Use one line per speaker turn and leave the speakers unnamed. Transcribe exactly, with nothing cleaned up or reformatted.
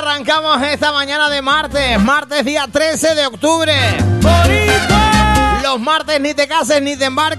arrancamos esta mañana de martes, martes día trece de octubre. ¡Bonito! Los martes ni te cases ni te embarques.